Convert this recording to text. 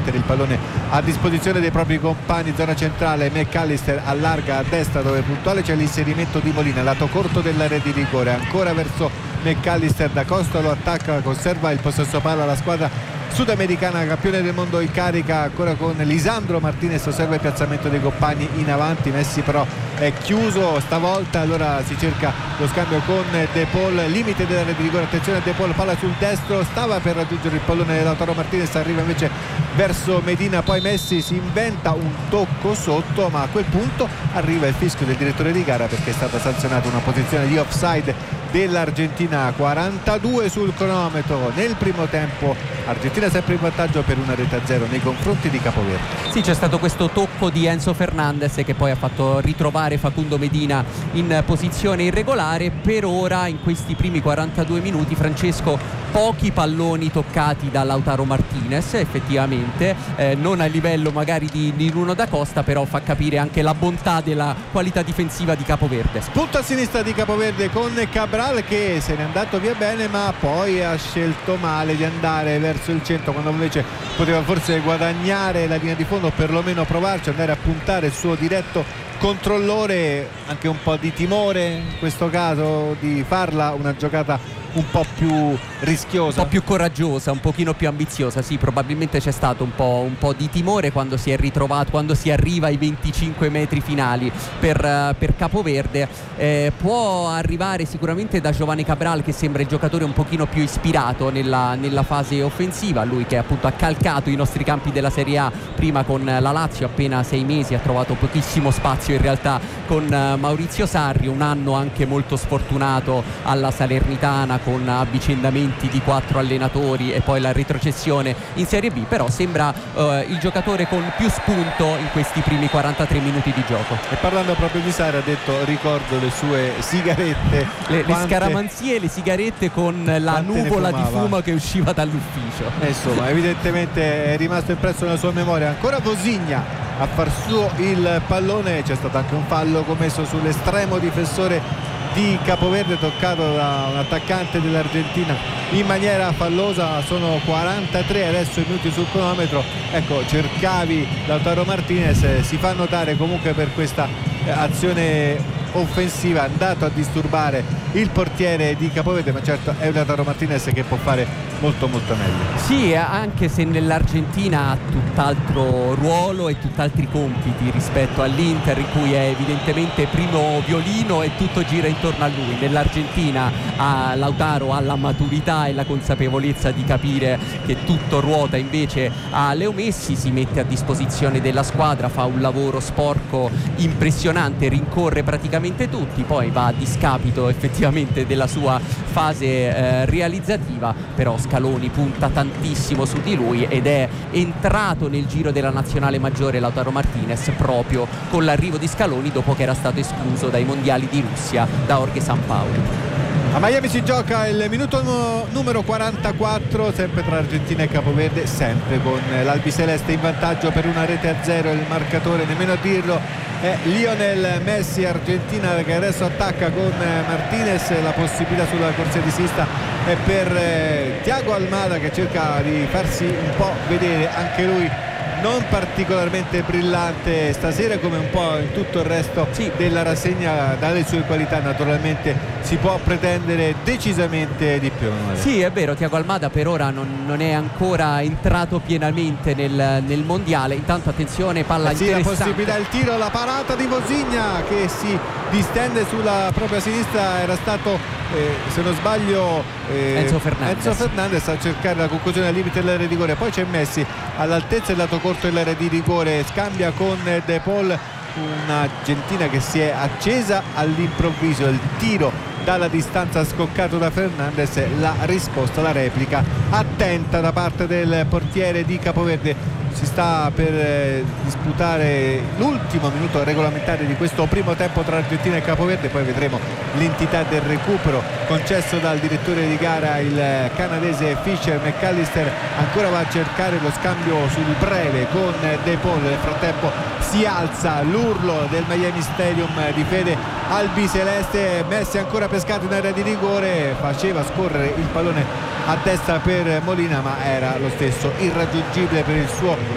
mettere il pallone a disposizione dei propri compagni. Zona centrale, McAllister allarga a destra dove puntuale c'è l'inserimento di Molina, lato corto dell'area di rigore, ancora verso McAllister, da Costa lo attacca, conserva il possesso palla la squadra sudamericana, campione del mondo in carica, ancora con Lisandro Martinez, osserva il piazzamento dei compagni in avanti. Messi però è chiuso stavolta, allora si cerca lo scambio con De Paul, limite dell'area di rigore, attenzione a De Paul, palla sul destro, stava per raggiungere il pallone Lautaro Martinez, arriva invece verso Medina, poi Messi si inventa un tocco sotto, ma a quel punto arriva il fischio del direttore di gara perché è stata sanzionata una posizione di offside dell'Argentina. 42 sul cronometro nel primo tempo, Argentina sempre in vantaggio per 1-0 nei confronti di Capoverde. Sì, c'è stato questo tocco di Enzo Fernandez che poi ha fatto ritrovare Facundo Medina in posizione irregolare. Per ora in questi primi 42 minuti, Francesco, pochi palloni toccati da Lautaro Martinez effettivamente, non a livello magari di Nuno da Costa, però fa capire anche la bontà della qualità difensiva di Capoverde. Spunto a sinistra di Capoverde con Cabral che se n'è andato via bene, ma poi ha scelto male di andare verso il centro quando invece poteva forse guadagnare la linea di fondo o perlomeno provarci, andare a puntare il suo diretto controllore. Anche un po' di timore in questo caso di farla una giocata un po' più rischiosa, un po' più coraggiosa, un pochino più ambiziosa. Sì, probabilmente c'è stato un po' di timore quando si è ritrovato, quando si arriva ai 25 metri finali per Capoverde. Può arrivare sicuramente da Giovanni Cabral, che sembra il giocatore un pochino più ispirato nella fase offensiva, lui che appunto ha calcato i nostri campi della Serie A prima con la Lazio, appena 6 mesi, ha trovato pochissimo spazio in realtà con Maurizio Sarri, un anno anche molto sfortunato alla Salernitana con avvicendamenti di 4 allenatori e poi la retrocessione in Serie B, però sembra il giocatore con più spunto in questi primi 43 minuti di gioco. E parlando proprio di Sarri ha detto ricordo le sue sigarette, le scaramanzie e le sigarette con la nuvola di fumo che usciva dall'ufficio. Insomma, evidentemente è rimasto impresso nella sua memoria. Ancora Vosigna a far suo il pallone, c'è stato anche un fallo commesso sull'estremo difensore di Capoverde, toccato da un attaccante dell'Argentina in maniera fallosa. Sono 43 adesso i minuti sul cronometro. Ecco, cercavi Lautaro Martinez, si fa notare comunque per questa azione offensiva, è andato a disturbare il portiere di Capoverde, ma certo è Lautaro Martinez che può fare molto meglio. Sì, anche se nell'Argentina ha tutt'altro ruolo e tutt'altri compiti rispetto all'Inter, in cui è evidentemente primo violino e tutto gira intorno a lui. Nell'Argentina Lautaro ha la maturità e la consapevolezza di capire che tutto ruota invece a Leo Messi, si mette a disposizione della squadra, fa un lavoro sporco impressionante, rincorre praticamente tutti, poi va a discapito effettivamente della sua fase realizzativa, però Scaloni punta tantissimo su di lui ed è entrato nel giro della nazionale maggiore Lautaro Martinez proprio con l'arrivo di Scaloni dopo che era stato escluso dai mondiali di Russia da Jorge Sampaoli. A Miami si gioca il minuto numero 44, sempre tra Argentina e Capoverde, sempre con l'albiceleste in vantaggio per 1-0. Il marcatore, nemmeno a dirlo, è Lionel Messi. Argentina che adesso attacca con Martinez, la possibilità sulla corsia di sinistra è per Thiago Almada che cerca di farsi un po' vedere, anche lui non particolarmente brillante stasera come un po' in tutto il resto della rassegna. Dalle sue qualità naturalmente si può pretendere decisamente di più. Sì, è vero, Thiago Almada per ora non è ancora entrato pienamente nel mondiale. Intanto attenzione, palla interessante. La possibilità, il tiro, la parata di Vosigna che si distende sulla propria sinistra. Era stato se non sbaglio Enzo Fernandez a cercare la conclusione al limite dell'area di rigore. Poi c'è Messi all'altezza del lato corto dell'area di rigore, scambia con De Paul, un'Argentina che si è accesa all'improvviso. Il tiro dalla distanza scoccato da Fernandez, la risposta, la replica attenta da parte del portiere di Capoverde. Si sta per disputare l'ultimo minuto regolamentare di questo primo tempo tra Argentina e Capoverde, poi vedremo l'entità del recupero concesso dal direttore di gara, il canadese Fischer. McAllister ancora va a cercare lo scambio sul breve con De Paul. Nel frattempo si alza l'urlo del Miami Stadium di fede albiceleste. Messi ancora pescato in area di rigore, faceva scorrere il pallone a destra per Molina, ma era lo stesso irraggiungibile per il suo